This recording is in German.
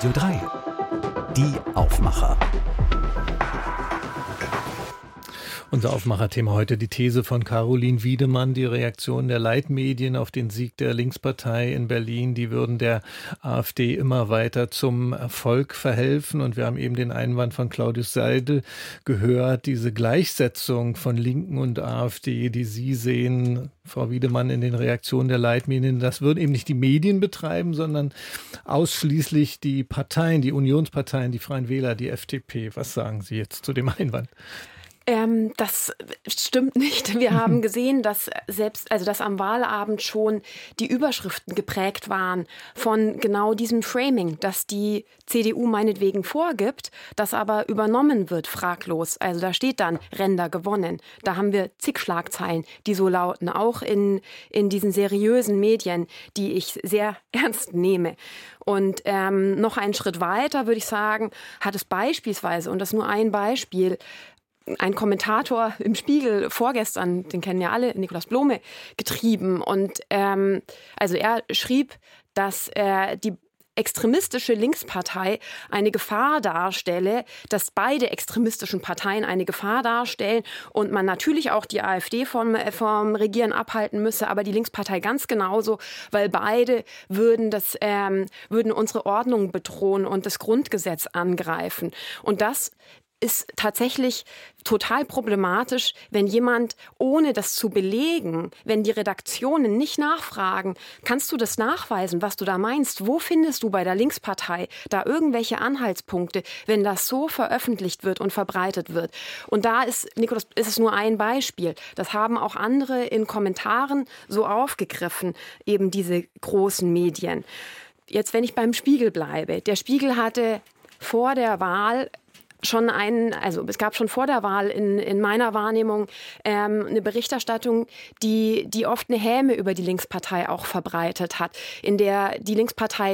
Radio 3. Die Aufmacher. Unser Aufmacherthema heute die These von Caroline Wiedemann, die Reaktion der Leitmedien auf den Sieg der Linkspartei in Berlin. Die würden der AfD immer weiter zum Erfolg verhelfen. Und wir haben eben den Einwand von Claudius Seidel gehört, diese Gleichsetzung von Linken und AfD, die Sie sehen, Frau Wiedemann, in den Reaktionen der Leitmedien, das würden eben nicht die Medien betreiben, sondern ausschließlich die Parteien, die Unionsparteien, die Freien Wähler, die FDP. Was sagen Sie jetzt zu dem Einwand? Das stimmt nicht. Wir haben gesehen, dass dass am Wahlabend schon die Überschriften geprägt waren von genau diesem Framing, das die CDU meinetwegen vorgibt, das aber übernommen wird, fraglos. Also da steht dann Render gewonnen. Da haben wir zig Schlagzeilen, die so lauten, auch in diesen seriösen Medien, die ich sehr ernst nehme. Und noch einen Schritt weiter, würde ich sagen, hat es beispielsweise, und das ist nur ein Beispiel, ein Kommentator im Spiegel vorgestern, den kennen ja alle, Nikolaus Blome, getrieben. Und also er schrieb, dass die extremistische Linkspartei eine Gefahr darstelle, dass beide extremistischen Parteien eine Gefahr darstellen und man natürlich auch die AfD vom Regieren abhalten müsse, aber die Linkspartei ganz genauso, weil beide würden unsere Ordnung bedrohen und das Grundgesetz angreifen. Und das ist tatsächlich total problematisch, wenn jemand, ohne das zu belegen, wenn die Redaktionen nicht nachfragen, kannst du das nachweisen, was du da meinst? Wo findest du bei der Linkspartei da irgendwelche Anhaltspunkte, wenn das so veröffentlicht wird und verbreitet wird? Und da ist es nur ein Beispiel. Das haben auch andere in Kommentaren so aufgegriffen, eben diese großen Medien. Jetzt, wenn ich beim Spiegel bleibe. Der Spiegel hatte vor der Wahl es gab schon vor der Wahl in meiner Wahrnehmung eine Berichterstattung, die oft eine Häme über die Linkspartei auch verbreitet hat, in der die Linkspartei